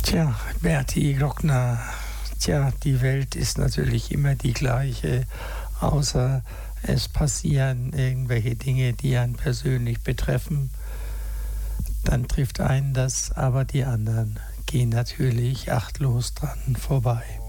Tja, Bertie Glockner, die Welt ist natürlich immer die gleiche, außer es passieren irgendwelche Dinge, die einen persönlich betreffen. Dann trifft einen das, aber die anderen gehen natürlich achtlos dran vorbei.